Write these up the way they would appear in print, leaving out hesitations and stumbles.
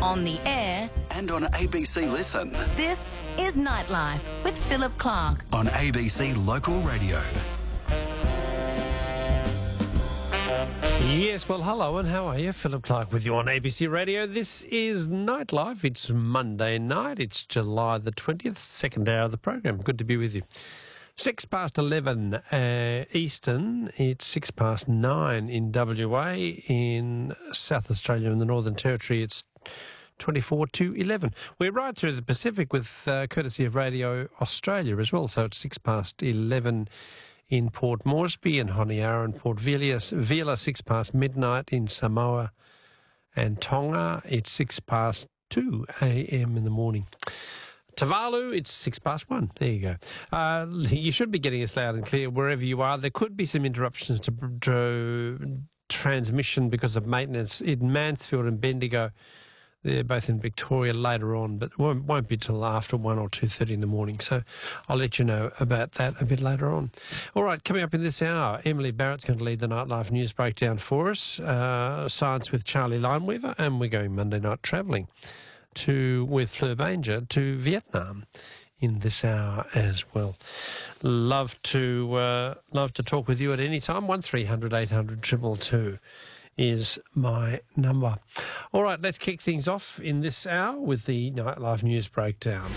on the air, and on ABC Listen. this is Nightlife with Philip Clark. On ABC Local Radio. Yes, well, hello and how are you? Philip Clark with you on ABC Radio. This is Nightlife. It's Monday night. It's July the 20th, second hour of the program. Good to be with you. 11:06 Eastern. It's 9:06 in WA. In South Australia and the Northern Territory, it's 11:24. We're right through the Pacific with courtesy of Radio Australia as well. So it's 11:06 in Port Moresby and Honiara and Port Vila, midnight in Samoa and Tonga. It's 2:06 a.m. in the morning. Tuvalu, it's 1:06. There you go. You should be getting us loud and clear wherever you are. There could be some interruptions to transmission because of maintenance in Mansfield and Bendigo. They're both in Victoria later on, but won't be till after 1 or 2:30 in the morning. So I'll let you know about that a bit later on. All right, coming up in this hour, Emily Barrett's going to lead the Nightlife News Breakdown for us. Science with Charlie Lineweaver, and we're going Monday night travelling with Fleur Banger to Vietnam in this hour as well. Love to talk with you at any time. 1300 800 222 is my number. All right, let's kick things off in this hour with the Nightlife News Breakdown.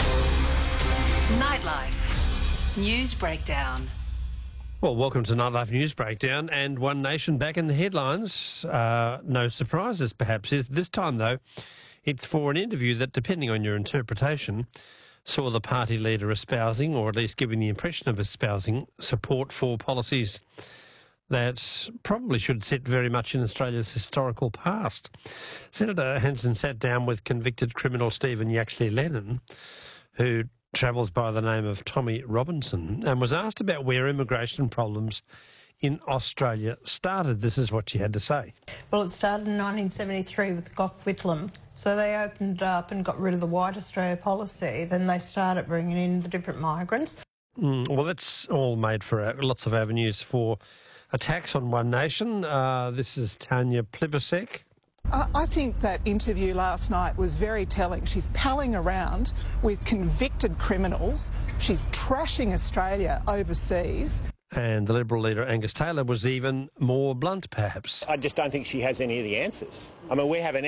Nightlife News Breakdown. Well, welcome to Nightlife News Breakdown, and One Nation back in the headlines. No surprises, perhaps. This time, though, it's for an interview that, depending on your interpretation, saw the party leader espousing, or at least giving the impression of espousing, support for policies that probably should sit very much in Australia's historical past. Senator Hanson sat down with convicted criminal Stephen Yaxley Lennon, who travels by the name of Tommy Robinson, and was asked about where immigration problems in Australia started. This is what she had to say. Well, it started in 1973 with Gough Whitlam. So they opened up and got rid of the White Australia policy. Then they started bringing in the different migrants. Well, that's all made for lots of avenues for attacks on One Nation. This is Tanya Plibersek. I think that interview last night was very telling. She's palling around with convicted criminals. She's trashing Australia overseas. And the Liberal leader, Angus Taylor, was even more blunt, perhaps. I just don't think she has any of the answers. I mean, we have an